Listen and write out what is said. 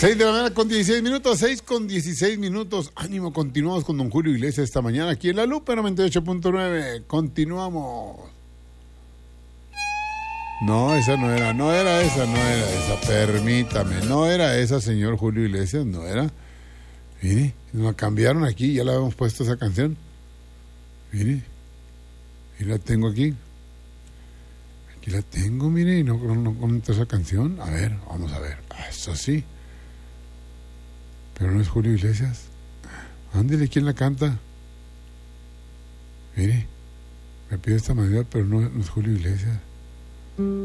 6 de la mañana con 16 minutos, 6 con 16 minutos. Ánimo, continuamos con don Julio Iglesias esta mañana aquí en La Lupa 98.9. Continuamos. No, esa no era, no era esa, permítame. No era esa, señor Julio Iglesias, no era. Mire, nos la cambiaron aquí, ya la habíamos puesto esa canción. Mire, y la tengo aquí. Aquí la tengo, mire, y no comento esa canción. A ver, vamos a ver. Eso sí. Pero no es Julio Iglesias. Ándele, ¿quién la canta? Mire, me pide esta manera, pero no es Julio Iglesias.